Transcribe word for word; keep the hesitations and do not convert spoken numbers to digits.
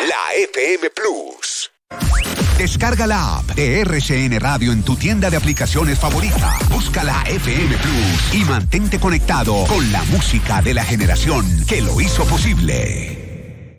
la F M Plus. Descarga la app de R C N Radio en tu tienda de aplicaciones favorita. Busca la F M Plus y mantente conectado con la música de la generación que lo hizo posible.